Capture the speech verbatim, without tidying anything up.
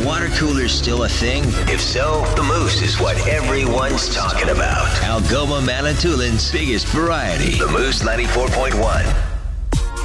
water coolers still a thing? If so, the Moose is what everyone's talking about. Algoma Manitoulin's biggest variety. The Moose ninety-four point one.